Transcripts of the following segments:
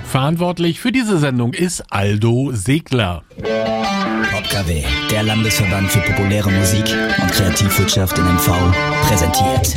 Verantwortlich für diese Sendung ist Aldo Segler. PopKW, der Landesverband für populäre Musik und Kreativwirtschaft in MV, präsentiert.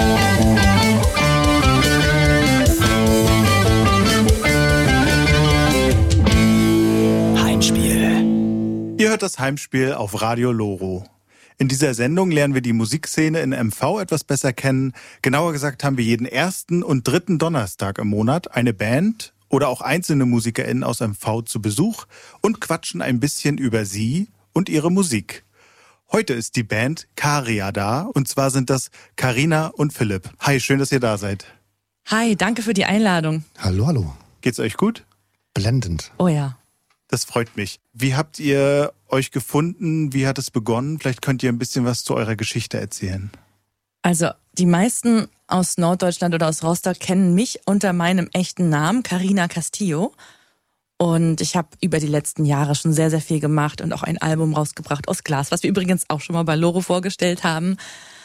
Heimspiel. Ihr hört das Heimspiel auf Radio Loro. In dieser Sendung lernen wir die Musikszene in MV etwas besser kennen. Genauer gesagt haben wir jeden ersten und dritten Donnerstag im Monat eine Band oder auch einzelne MusikerInnen aus MV zu Besuch und quatschen ein bisschen über sie und ihre Musik. Heute ist die Band Karia da, und zwar sind das Carina und Philipp. Hi, schön, dass ihr da seid. Hi, danke für die Einladung. Hallo, hallo. Geht's euch gut? Blendend. Oh ja. Das freut mich. Wie habt ihr euch gefunden? Wie hat es begonnen? Vielleicht könnt ihr ein bisschen was zu eurer Geschichte erzählen. Also die meisten aus Norddeutschland oder aus Rostock kennen mich unter meinem echten Namen, Carina Castillo. Und ich habe über die letzten Jahre schon sehr, sehr viel gemacht und auch ein Album rausgebracht aus Glas, was wir übrigens auch schon mal bei Loro vorgestellt haben.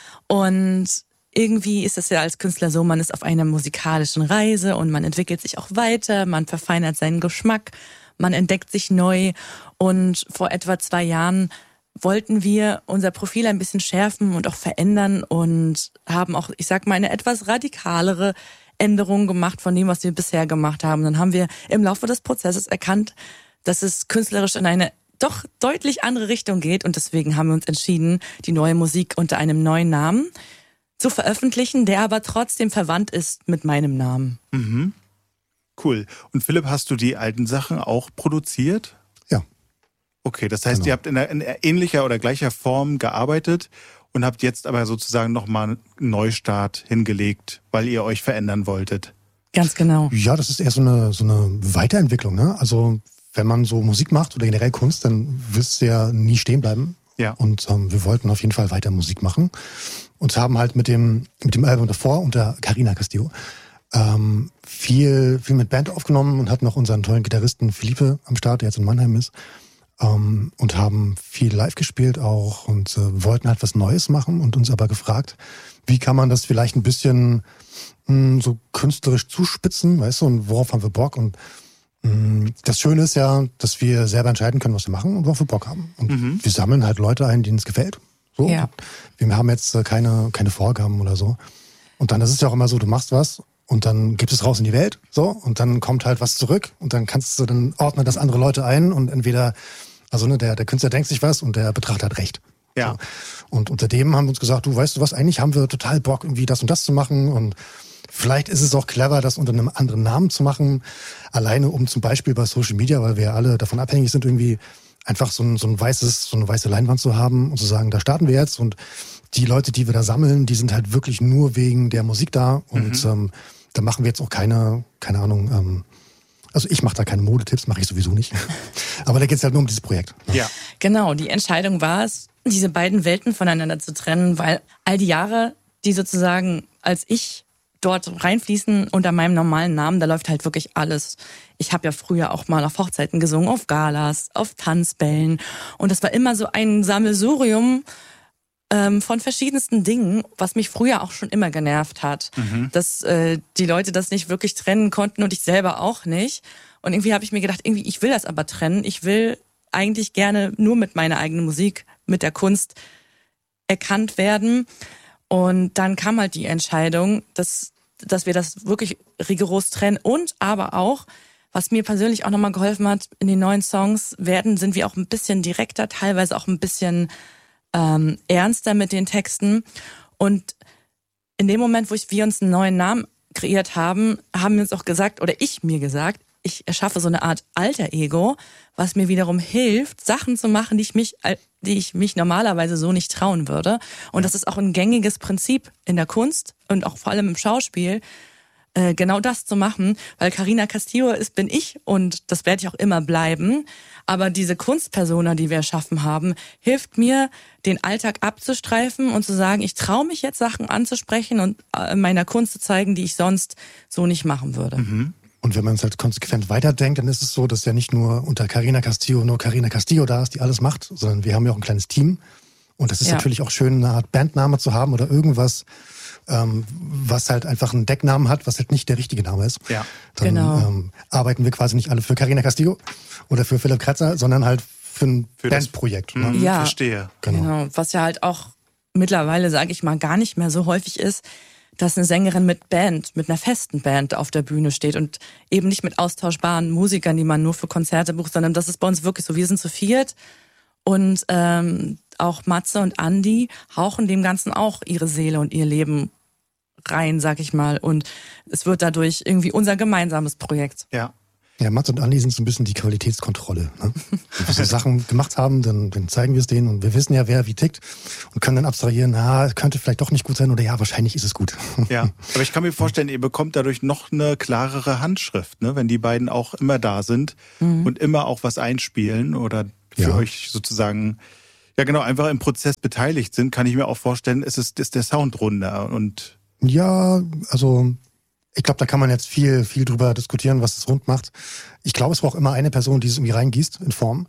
Und irgendwie ist es ja als Künstler so, man ist auf einer musikalischen Reise und man entwickelt sich auch weiter, man verfeinert seinen Geschmack, man entdeckt sich neu. Und vor etwa 2 Jahren wollten wir unser Profil ein bisschen schärfen und auch verändern und haben auch, ich sag mal, eine etwas radikalere Änderung gemacht von dem, was wir bisher gemacht haben. Dann haben wir im Laufe des Prozesses erkannt, dass es künstlerisch in eine doch deutlich andere Richtung geht, und deswegen haben wir uns entschieden, die neue Musik unter einem neuen Namen zu veröffentlichen, der aber trotzdem verwandt ist mit meinem Namen. Mhm. Cool. Und Philipp, hast du die alten Sachen auch produziert? Ja. Okay, das heißt, Ihr habt in ähnlicher oder gleicher Form gearbeitet und habt jetzt aber sozusagen nochmal einen Neustart hingelegt, weil ihr euch verändern wolltet. Ganz genau. Ja, das ist eher so eine Weiterentwicklung, ne? Also wenn man so Musik macht oder generell Kunst, dann willst du ja nie stehen bleiben. Ja. Und wir wollten auf jeden Fall weiter Musik machen und haben halt mit dem Album davor unter Carina Castillo viel mit Band aufgenommen und hatten noch unseren tollen Gitarristen Philippe am Start, der jetzt in Mannheim ist. Und haben viel live gespielt auch und wollten halt was Neues machen und uns aber gefragt, wie kann man das vielleicht ein bisschen so künstlerisch zuspitzen, weißt du, und worauf haben wir Bock? Und das Schöne ist ja, dass wir selber entscheiden können, was wir machen und worauf wir Bock haben. Und wir sammeln halt Leute ein, denen es gefällt. So. Ja. Wir haben jetzt keine Vorgaben oder so. Und dann ist es ja auch immer so, du machst was und dann gibt es raus in die Welt, so, und dann kommt halt was zurück und dann dann ordnen das andere Leute ein und entweder, also ne, der Künstler denkt sich was und der Betrachter hat recht. Ja. So. Und unter dem haben wir uns gesagt, du weißt du was, eigentlich haben wir total Bock, irgendwie das und das zu machen, und vielleicht ist es auch clever, das unter einem anderen Namen zu machen, alleine um zum Beispiel bei Social Media, weil wir ja alle davon abhängig sind, irgendwie einfach so eine weiße Leinwand zu haben und zu sagen, da starten wir jetzt, und die Leute, die wir da sammeln, die sind halt wirklich nur wegen der Musik da, und da machen wir jetzt auch keine Ahnung, also ich mache da keine Modetipps, mache ich sowieso nicht. Aber da geht es halt nur um dieses Projekt. Ja. Genau, die Entscheidung war es, diese beiden Welten voneinander zu trennen, weil all die Jahre, die sozusagen als ich dort reinfließen unter meinem normalen Namen, da läuft halt wirklich alles. Ich habe ja früher auch mal auf Hochzeiten gesungen, auf Galas, auf Tanzbällen, und das war immer so ein Sammelsurium von verschiedensten Dingen, was mich früher auch schon immer genervt hat. Dass die Leute das nicht wirklich trennen konnten und ich selber auch nicht. Und irgendwie habe ich mir gedacht, ich will das aber trennen. Ich will eigentlich gerne nur mit meiner eigenen Musik, mit der Kunst erkannt werden. Und dann kam halt die Entscheidung, dass wir das wirklich rigoros trennen, und aber auch, was mir persönlich auch nochmal geholfen hat, in den neuen Songs sind wir auch ein bisschen direkter, teilweise auch ein bisschen ernster mit den Texten. Und in dem Moment, wo wir uns einen neuen Namen kreiert haben, haben wir uns auch gesagt, oder ich mir gesagt, ich erschaffe so eine Art Alter-Ego, was mir wiederum hilft, Sachen zu machen, die ich mich normalerweise so nicht trauen würde. Und das ist auch ein gängiges Prinzip in der Kunst und auch vor allem im Schauspiel, genau das zu machen, weil Carina Castillo bin ich, und das werde ich auch immer bleiben. Aber diese Kunstpersona, die wir erschaffen haben, hilft mir, den Alltag abzustreifen und zu sagen, ich traue mich jetzt, Sachen anzusprechen und meiner Kunst zu zeigen, die ich sonst so nicht machen würde. Und wenn man es halt konsequent weiterdenkt, dann ist es so, dass ja nicht nur unter Carina Castillo nur Carina Castillo da ist, die alles macht, sondern wir haben ja auch ein kleines Team. Und das ist natürlich auch schön, eine Art Bandname zu haben oder irgendwas, was halt einfach einen Decknamen hat, was halt nicht der richtige Name ist. Ja. Dann arbeiten wir quasi nicht alle für Carina Castillo oder für Philipp Kretzer, sondern halt für ein Bandprojekt. Ja, verstehe. Genau. Was ja halt auch mittlerweile, sage ich mal, gar nicht mehr so häufig ist, dass eine Sängerin mit einer festen Band auf der Bühne steht und eben nicht mit austauschbaren Musikern, die man nur für Konzerte bucht, sondern das ist bei uns wirklich so, wir sind zu viert und auch Matze und Andi hauchen dem Ganzen auch ihre Seele und ihr Leben rein, sag ich mal, und es wird dadurch irgendwie unser gemeinsames Projekt. Ja. Ja, Mats und Andi sind so ein bisschen die Qualitätskontrolle. Ne? Wenn wir so Sachen gemacht haben, dann zeigen wir es denen und wir wissen ja, wer wie tickt und können dann abstrahieren, könnte vielleicht doch nicht gut sein oder ja, wahrscheinlich ist es gut. Ja, aber ich kann mir vorstellen, ihr bekommt dadurch noch eine klarere Handschrift, ne? Wenn die beiden auch immer da sind und immer auch was einspielen oder für euch sozusagen, ja genau, einfach im Prozess beteiligt sind, kann ich mir auch vorstellen, ist der Sound runder und... Ja, also... Ich glaube, da kann man jetzt viel drüber diskutieren, was es rund macht. Ich glaube, es braucht immer eine Person, die es irgendwie reingießt in Form.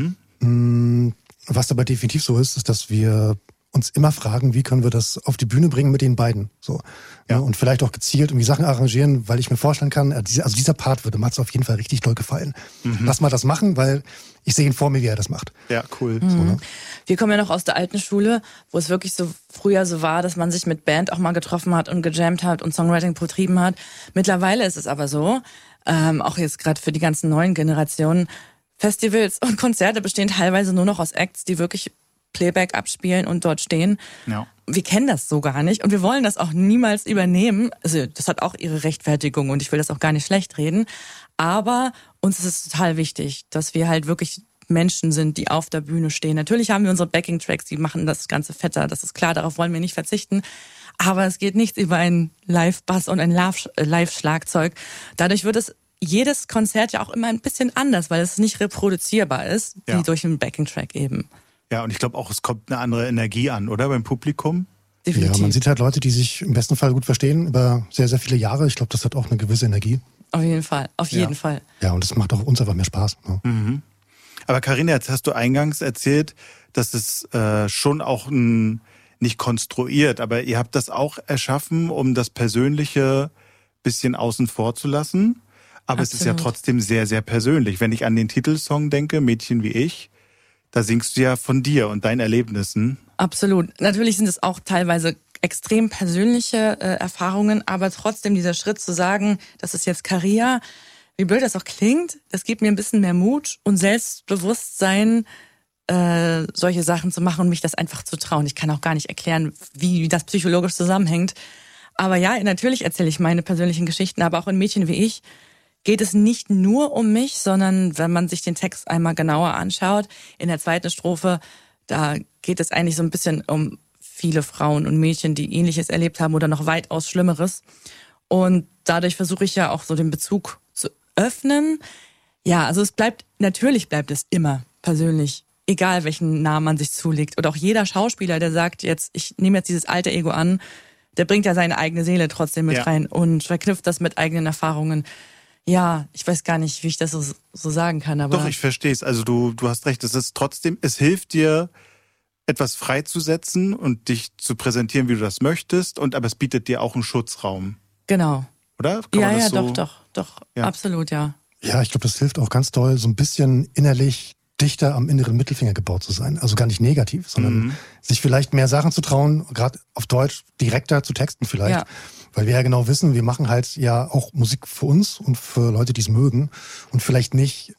Was aber definitiv so ist, dass wir uns immer fragen, wie können wir das auf die Bühne bringen mit den beiden. So. Ja. Und vielleicht auch gezielt irgendwie Sachen arrangieren, weil ich mir vorstellen kann, dieser Part würde Mats auf jeden Fall richtig doll gefallen. Lass mal das machen, weil ich sehe ihn vor mir, wie er das macht. Ja, cool. So, ne? Wir kommen ja noch aus der alten Schule, wo es wirklich so früher so war, dass man sich mit Band auch mal getroffen hat und gejammt hat und Songwriting betrieben hat. Mittlerweile ist es aber so, auch jetzt gerade für die ganzen neuen Generationen, Festivals und Konzerte bestehen teilweise nur noch aus Acts, die wirklich Playback abspielen und dort stehen. Ja. Wir kennen das so gar nicht und wir wollen das auch niemals übernehmen. Also das hat auch ihre Rechtfertigung und ich will das auch gar nicht schlecht reden. Aber uns ist es total wichtig, dass wir halt wirklich Menschen sind, die auf der Bühne stehen. Natürlich haben wir unsere Backing-Tracks, die machen das Ganze fetter, das ist klar, darauf wollen wir nicht verzichten. Aber es geht nichts über einen Live-Bass und ein Live-Schlagzeug. Dadurch wird es jedes Konzert ja auch immer ein bisschen anders, weil es nicht reproduzierbar ist, wie durch einen Backing-Track eben. Ja, und ich glaube auch, es kommt eine andere Energie an, oder? Beim Publikum? Definitiv. Ja, man sieht halt Leute, die sich im besten Fall gut verstehen über sehr, sehr viele Jahre. Ich glaube, das hat auch eine gewisse Energie. Auf jeden Fall, auf jeden Fall. Ja, und das macht auch uns einfach mehr Spaß. Ne? Aber Carina, jetzt hast du eingangs erzählt, dass es schon auch nicht konstruiert, aber ihr habt das auch erschaffen, um das Persönliche bisschen außen vor zu lassen. Aber Absolut. Es ist ja trotzdem sehr, sehr persönlich. Wenn ich an den Titelsong denke, Mädchen wie ich, da singst du ja von dir und deinen Erlebnissen. Absolut. Natürlich sind es auch teilweise extrem persönliche Erfahrungen, aber trotzdem dieser Schritt zu sagen, das ist jetzt Caria, wie blöd das auch klingt, das gibt mir ein bisschen mehr Mut und Selbstbewusstsein, solche Sachen zu machen und mich das einfach zu trauen. Ich kann auch gar nicht erklären, wie das psychologisch zusammenhängt. Aber ja, natürlich erzähle ich meine persönlichen Geschichten, aber auch in Mädchen wie ich geht es nicht nur um mich, sondern wenn man sich den Text einmal genauer anschaut, in der zweiten Strophe, da geht es eigentlich so ein bisschen um viele Frauen und Mädchen, die Ähnliches erlebt haben oder noch weitaus Schlimmeres. Und dadurch versuche ich ja auch so den Bezug zu öffnen. Ja, also natürlich bleibt es immer persönlich, egal welchen Namen man sich zulegt. Oder auch jeder Schauspieler, der sagt jetzt, ich nehme jetzt dieses alte Ego an, der bringt ja seine eigene Seele trotzdem mit rein und verknüpft das mit eigenen Erfahrungen. Ja, ich weiß gar nicht, wie ich das so sagen kann, aber... Doch, ich verstehe es. Also du hast recht, es hilft dir, etwas freizusetzen und dich zu präsentieren, wie du das möchtest, aber es bietet dir auch einen Schutzraum. Genau. Oder? Kann man das so? Doch, Ja. absolut, ja. Ja, ich glaube, das hilft auch ganz doll, so ein bisschen innerlich dichter am inneren Mittelfinger gebaut zu sein. Also gar nicht negativ, sondern sich vielleicht mehr Sachen zu trauen, gerade auf Deutsch direkter zu texten vielleicht. Ja. Weil wir ja genau wissen, wir machen halt ja auch Musik für uns und für Leute, die es mögen. Und vielleicht nicht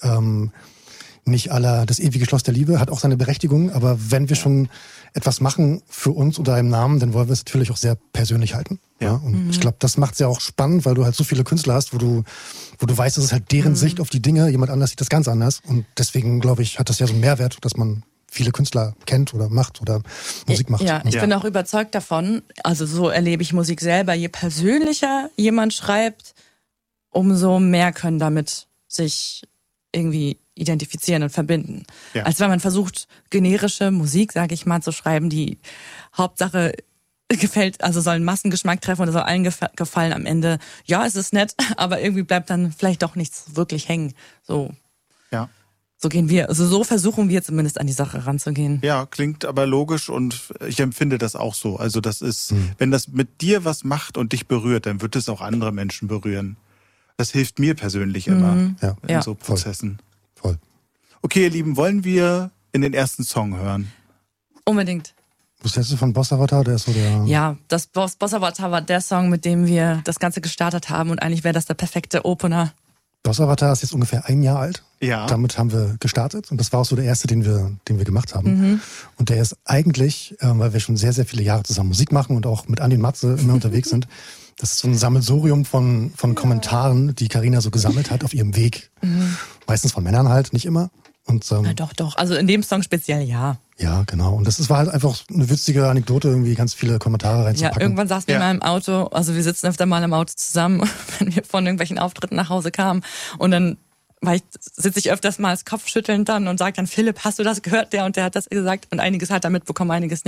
das ewige Schloss der Liebe, hat auch seine Berechtigung. Aber wenn wir schon etwas machen für uns unter einem Namen, dann wollen wir es natürlich auch sehr persönlich halten. Ja. Und ich glaube, das macht es ja auch spannend, weil du halt so viele Künstler hast, wo du weißt, das ist halt deren Sicht auf die Dinge. Jemand anders sieht das ganz anders. Und deswegen, glaube ich, hat das ja so einen Mehrwert, dass man viele Künstler kennt oder macht oder Musik macht. Ja, ich bin auch überzeugt davon, also so erlebe ich Musik selber, je persönlicher jemand schreibt, umso mehr können damit sich irgendwie identifizieren und verbinden. Ja. Als wenn man versucht, generische Musik, sage ich mal, zu schreiben, die Hauptsache gefällt, also soll einen Massengeschmack treffen oder soll allen gefallen am Ende. Ja, es ist nett, aber irgendwie bleibt dann vielleicht doch nichts wirklich hängen. So. Ja. So versuchen wir zumindest an die Sache ranzugehen. Ja, klingt aber logisch und ich empfinde das auch so. Also das ist, wenn das mit dir was macht und dich berührt, dann wird es auch andere Menschen berühren. Das hilft mir persönlich immer in so Prozessen. Voll. Okay, ihr Lieben, wollen wir in den ersten Song hören? Unbedingt. Was hältst du von Boss Avatar? Der ist so der... Ja, das Boss Avatar war der Song, mit dem wir das Ganze gestartet haben und eigentlich wäre das der perfekte Opener. Boss Avatar ist jetzt ungefähr 1 Jahr alt. Ja. Damit haben wir gestartet und das war auch so der erste, den wir gemacht haben. Und der ist eigentlich, weil wir schon sehr, sehr viele Jahre zusammen Musik machen und auch mit Andi und Matze immer unterwegs sind, das ist so ein Sammelsurium von Kommentaren, die Carina so gesammelt hat auf ihrem Weg. Meistens von Männern halt, nicht immer. Und, Doch. Also in dem Song speziell ja. Ja, genau. Und das war halt einfach eine witzige Anekdote, irgendwie ganz viele Kommentare reinzupacken. Ja, irgendwann saßen wir mal im Auto, also wir sitzen öfter mal im Auto zusammen, wenn wir von irgendwelchen Auftritten nach Hause kamen. Und dann sitze ich öfters mal als Kopfschüttelnd dann und sage dann, Philipp, hast du das gehört? Der und der hat das gesagt. Und einiges hat er mitbekommen, einiges nicht.